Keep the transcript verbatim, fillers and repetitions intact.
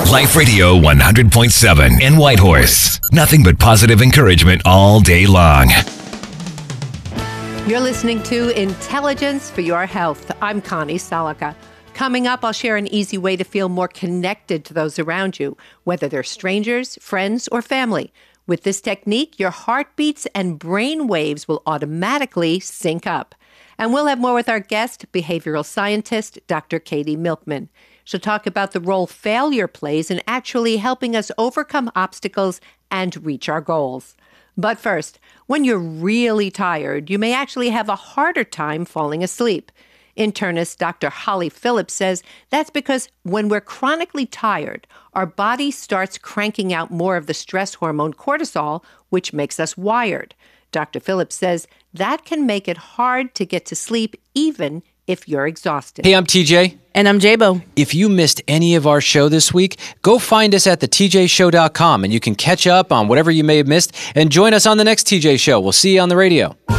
Life Radio one hundred point seven in Whitehorse. Nothing but positive encouragement all day long. You're listening to Intelligence for Your Health. I'm Connie Salica. Coming up, I'll share an easy way to feel more connected to those around you, whether they're strangers, friends, or family. With this technique, your heartbeats and brain waves will automatically sync up. And we'll have more with our guest, behavioral scientist, Doctor Katie Milkman. She'll talk about the role failure plays in actually helping us overcome obstacles and reach our goals. But first, when you're really tired, you may actually have a harder time falling asleep. Internist Doctor Holly Phillips says that's because when we're chronically tired, our body starts cranking out more of the stress hormone cortisol, which makes us wired. Doctor Phillips says that can make it hard to get to sleep even if you're exhausted. Hey, I'm T J. And I'm J-Bo. If you missed any of our show this week, go find us at the T J show dot com and you can catch up on whatever you may have missed and join us on the next T J Show. We'll see you on the radio.